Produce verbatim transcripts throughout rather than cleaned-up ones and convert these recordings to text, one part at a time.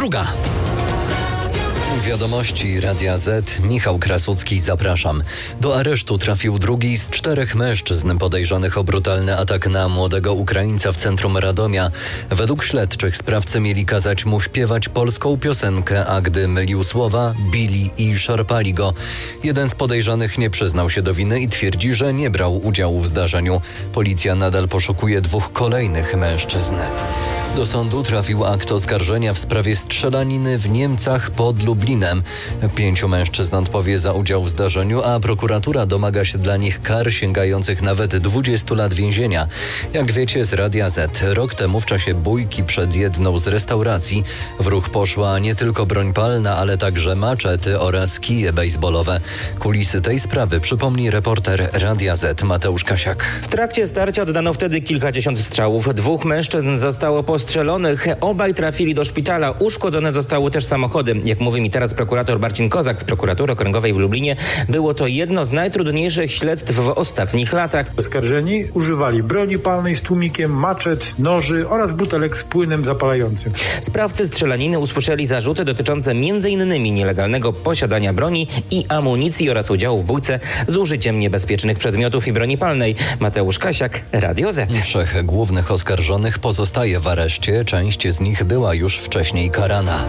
druga. Wiadomości Radia Z. Michał Krasucki, zapraszam. Do aresztu trafił drugi z czterech mężczyzn podejrzanych o brutalny atak na młodego Ukraińca w centrum Radomia. Według śledczych sprawcy mieli kazać mu śpiewać polską piosenkę, a gdy mylił słowa, bili i szarpali go. Jeden z podejrzanych nie przyznał się do winy i twierdzi, że nie brał udziału w zdarzeniu. Policja nadal poszukuje dwóch kolejnych mężczyzn. Do sądu trafił akt oskarżenia w sprawie strzelaniny w Niemcach pod Lublinem. Pięciu mężczyzn odpowie za udział w zdarzeniu, a prokuratura domaga się dla nich kar sięgających nawet dwudziestu lat więzienia. Jak wiecie z Radia Z, rok temu w czasie bójki przed jedną z restauracji w ruch poszła nie tylko broń palna, ale także maczety oraz kije bejsbolowe. Kulisy tej sprawy przypomni reporter Radia Z Mateusz Kasiak. W trakcie starcia oddano wtedy kilkadziesiąt strzałów. Dwóch mężczyzn zostało postrzelonych. Obaj trafili do szpitala. Uszkodzone zostały też samochody. Jak mówi mi teraz prokurator Marcin Kozak z prokuratury okręgowej w Lublinie, było to jedno z najtrudniejszych śledztw w ostatnich latach. Oskarżeni używali broni palnej z tłumikiem, maczet, noży oraz butelek z płynem zapalającym. Sprawcy strzelaniny usłyszeli zarzuty dotyczące m.in. nielegalnego posiadania broni i amunicji oraz udziału w bójce z użyciem niebezpiecznych przedmiotów i broni palnej. Mateusz Kasiak, Radio Z. Trzech głównych oskarżonych pozostaje w areszcie. Część z nich była już wcześniej karana.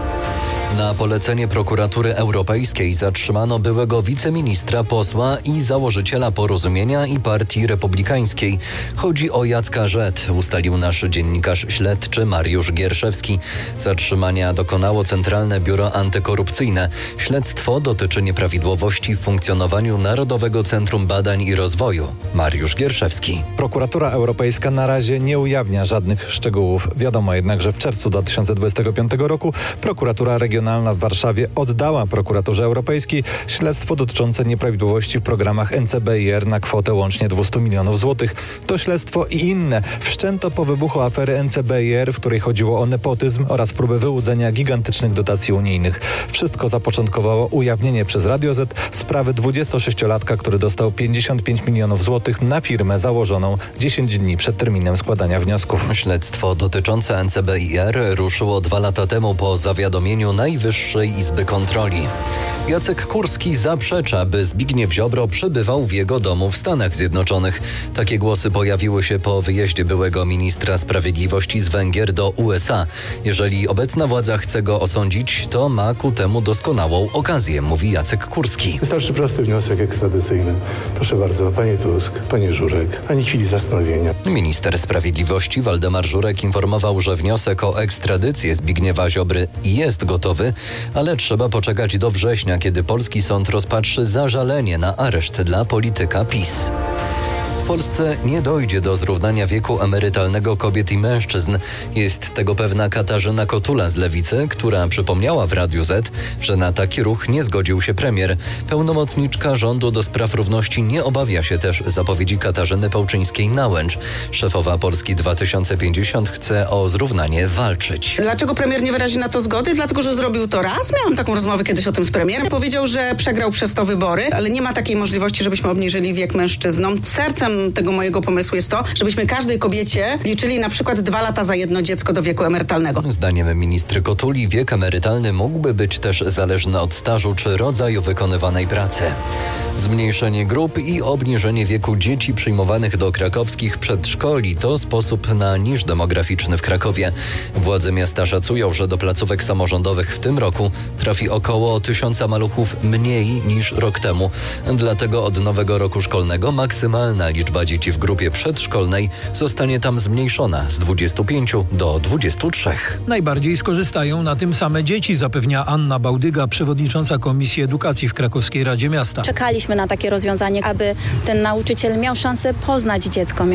Na polecenie prokuratury europejskiej zatrzymano byłego wiceministra, posła i założyciela Porozumienia i Partii Republikańskiej. Chodzi o Jacka Rzet, ustalił nasz dziennikarz śledczy Mariusz Gierszewski. Zatrzymania dokonało Centralne Biuro Antykorupcyjne. Śledztwo dotyczy nieprawidłowości w funkcjonowaniu Narodowego Centrum Badań i Rozwoju. Mariusz Gierszewski. Prokuratura Europejska na razie nie ujawnia żadnych szczegółów. Wiadomo jednak, że w czerwcu dwa tysiące dwudziestego piątego roku prokuratura regionalna w Warszawie oddała prokuraturze europejskiej śledztwo dotyczące nieprawidłowości w programach N C B I R na kwotę łącznie dwieście milionów złotych. To śledztwo i inne wszczęto po wybuchu afery N C B I R, w której chodziło o nepotyzm oraz próbę wyłudzenia gigantycznych dotacji unijnych. Wszystko zapoczątkowało ujawnienie przez Radio Z sprawy dwudziestosześciolatka, który dostał pięćdziesiąt pięć milionów złotych na firmę założoną dziesięć dni przed terminem składania wniosków. Śledztwo dotyczące N C B I R ruszyło dwa lata temu po zawiadomieniu Najwyższej Izby Kontroli. Jacek Kurski zaprzecza, by Zbigniew Ziobro przebywał w jego domu w Stanach Zjednoczonych. Takie głosy pojawiły się po wyjeździe byłego ministra sprawiedliwości z Węgier do U S A. Jeżeli obecna władza chce go osądzić, to ma ku temu doskonałą okazję, mówi Jacek Kurski. Wystarczy prosty wniosek ekstradycyjny. Proszę bardzo, panie Tusk, panie Żurek, ani chwili zastanowienia. Minister sprawiedliwości Waldemar Żurek informował, że wniosek o ekstradycję Zbigniewa Ziobry jest gotowy, ale trzeba poczekać do września, kiedy polski sąd rozpatrzy zażalenie na areszt dla polityka PiS. W Polsce nie dojdzie do zrównania wieku emerytalnego kobiet i mężczyzn. Jest tego pewna Katarzyna Kotula z Lewicy, która przypomniała w Radiu Z, że na taki ruch nie zgodził się premier. Pełnomocniczka rządu do spraw równości nie obawia się też zapowiedzi Katarzyny Pełczyńskiej-Nałęcz. Szefowa Polski dwa tysiące pięćdziesiąt chce o zrównanie walczyć. Dlaczego premier nie wyrazi na to zgody? Dlatego, że zrobił to raz. Miałam taką rozmowę kiedyś o tym z premierem. Powiedział, że przegrał przez to wybory, ale nie ma takiej możliwości, żebyśmy obniżyli wiek mężczyznom. Sercem tego mojego pomysłu jest to, żebyśmy każdej kobiecie liczyli na przykład dwa lata za jedno dziecko do wieku emerytalnego. Zdaniem ministry Kotuli wiek emerytalny mógłby być też zależny od stażu czy rodzaju wykonywanej pracy. Zmniejszenie grup i obniżenie wieku dzieci przyjmowanych do krakowskich przedszkoli to sposób na niż demograficzny w Krakowie. Władze miasta szacują, że do placówek samorządowych w tym roku trafi około tysiąca maluchów mniej niż rok temu. Dlatego od nowego roku szkolnego maksymalna liczba dzieci w grupie przedszkolnej zostanie tam zmniejszona z dwudziestu pięciu do dwudziestu trzech. Najbardziej skorzystają na tym same dzieci, zapewnia Anna Bałdyga, przewodnicząca Komisji Edukacji w Krakowskiej Radzie Miasta. Czekaliśmy na takie rozwiązanie, aby ten nauczyciel miał szansę poznać dziecko.